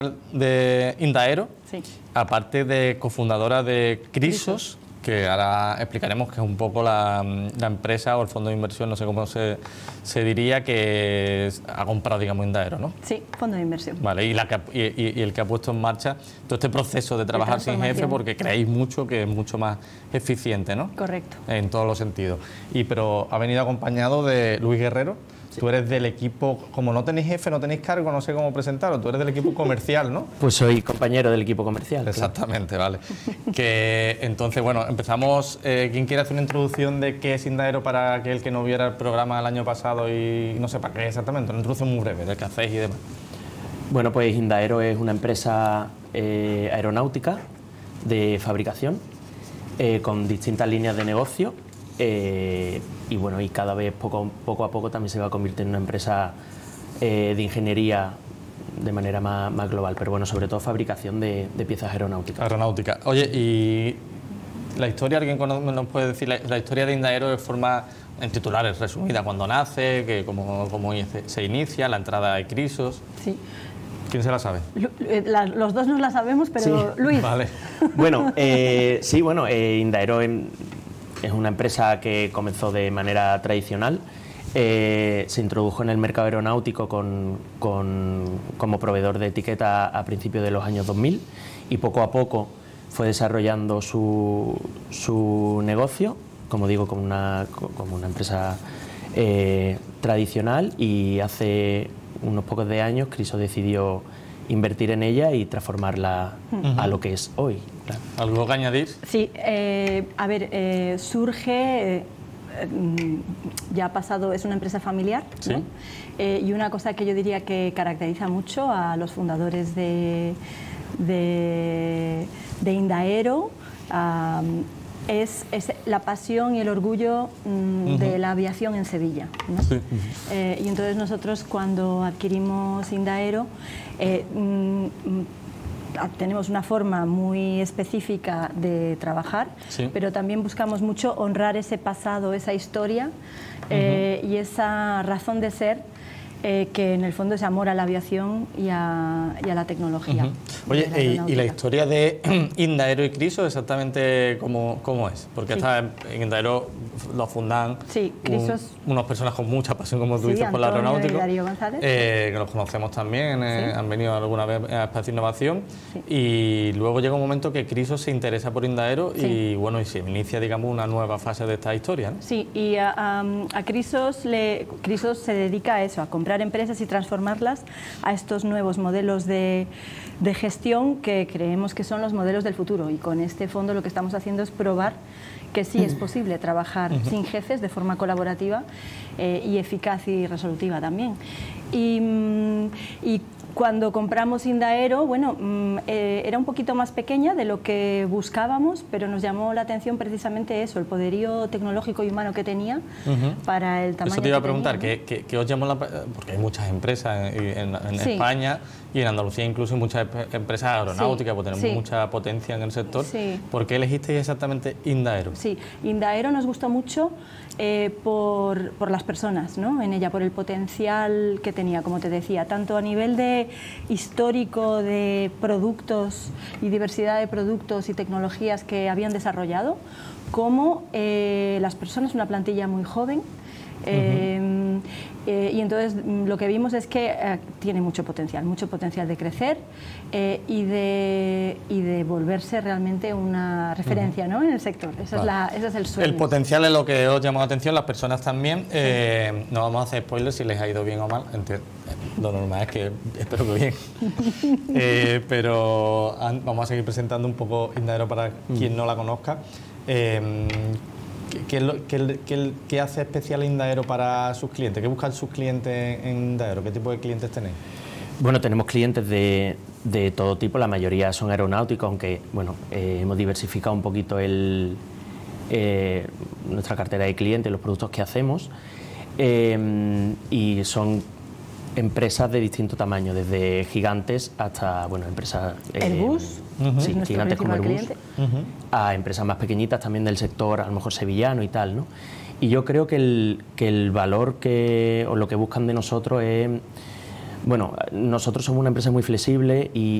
de Indaero, Sí. aparte de cofundadora de Crisos, que ahora explicaremos que es un poco la empresa o el fondo de inversión, no sé cómo se diría, que ha comprado, digamos, Indaero, ¿no? Sí, fondo de inversión. Vale, y el que ha puesto en marcha todo este proceso de trabajar sin jefe, porque creéis mucho que es mucho más eficiente, ¿no? Correcto. En todos los sentidos. Pero ha venido acompañado de Luis Guerrero. Sí. Tú eres del equipo, como no tenéis jefe, no tenéis cargo, no sé cómo presentarlo, tú eres del equipo comercial, ¿no? Pues soy compañero del equipo comercial. Exactamente, claro. Vale. Que entonces, bueno, empezamos. ¿Quién quiere hacer una introducción de qué es Indaero para aquel que no viera el programa el año pasado y no sepa qué es exactamente? Una introducción muy breve de qué hacéis y demás. Bueno, pues Indaero es una empresa aeronáutica de fabricación con distintas líneas de negocio. Y bueno, y cada vez poco a poco también se va a convertir en una empresa de ingeniería de manera más global, pero bueno, sobre todo fabricación de piezas aeronáuticas. Aeronáutica. Oye, y la historia, ¿alguien nos puede decir la historia de Indaero de forma, en titulares, resumida? ¿Cuándo nace? Que cómo se inicia? ¿La entrada de Crisos? Sí. ¿Quién se la sabe? Los dos nos la sabemos, pero sí. Luis. Vale. Bueno, sí, bueno, Indaero es una empresa que comenzó de manera tradicional, se introdujo en el mercado aeronáutico como proveedor de etiqueta a principios de los años 2000 y poco a poco fue desarrollando su negocio, como digo, como una empresa tradicional, y hace unos pocos de años Crisos decidió invertir en ella y transformarla a lo que es hoy. Claro. ¿Algo que añadir? Sí, a ver, surge, ya ha pasado, es una empresa familiar, ¿sí? ¿no? Y una cosa que yo diría que caracteriza mucho a los fundadores de Indaero es la pasión y el orgullo de la aviación en Sevilla, ¿no? Sí. Y entonces nosotros, cuando adquirimos Indaero, tenemos una forma muy específica de trabajar, sí, pero también buscamos mucho honrar ese pasado, esa historia y esa razón de ser, que en el fondo es amor a la aviación y a la tecnología. Oye, ¿y la historia de Indaero y Crisos exactamente cómo es? Porque sí, en Indaero lo fundan, sí, Crisos, unas personas con mucha pasión, como tú, sí, dices, por la aeronáutica, que los conocemos también, sí, han venido alguna vez a Espacio Innovación, sí, y luego llega un momento que Crisos se interesa por Indaero, sí, y bueno, y se inicia, digamos, una nueva fase de esta historia, ¿no? Sí, y a Crisos se dedica a eso, a comprar empresas y transformarlas a estos nuevos modelos de gestión que creemos que son los modelos del futuro, y con este fondo lo que estamos haciendo es probar que sí es posible trabajar sin jefes de forma colaborativa y eficaz y resolutiva también. Y cuando compramos Indaero, bueno, era un poquito más pequeña de lo que buscábamos, pero nos llamó la atención precisamente eso, el poderío tecnológico y humano que tenía para el tamaño. Eso te iba a que preguntar, tenía, ¿no? ¿qué os llamó porque hay muchas empresas en sí, España y en Andalucía incluso muchas empresas aeronáuticas, sí, porque tenemos, sí, mucha potencia en el sector. Sí. ¿Por qué elegisteis exactamente Indaero? Sí, Indaero nos gustó mucho por las personas, ¿no? En ella, por el potencial que tenía, como te decía, tanto a nivel de histórico de productos y diversidad de productos y tecnologías que habían desarrollado, como las personas, una plantilla muy joven. Y entonces lo que vimos es que tiene mucho potencial de crecer y de volverse realmente una referencia, ¿no?, en el sector. Ese es el sueño. El potencial es lo que os llamó la atención, las personas también. No vamos a hacer spoilers si les ha ido bien o mal. Lo normal es que espero que bien. Pero vamos a seguir presentando un poco Indaero para quien no la conozca. ¿Qué hace especial Indaero para sus clientes? ¿Qué buscan sus clientes en Indaero? ¿Qué tipo de clientes tenéis? Bueno, tenemos clientes de todo tipo, la mayoría son aeronáuticos, aunque bueno, hemos diversificado un poquito nuestra cartera de clientes, los productos que hacemos, y son empresas de distinto tamaño, desde gigantes hasta, bueno, empresas Airbus, sí, gigantes como Airbus, a empresas más pequeñitas también del sector, a lo mejor sevillano y tal, ¿no? Y yo creo que el valor o lo que buscan de nosotros es Bueno, nosotros somos una empresa muy flexible y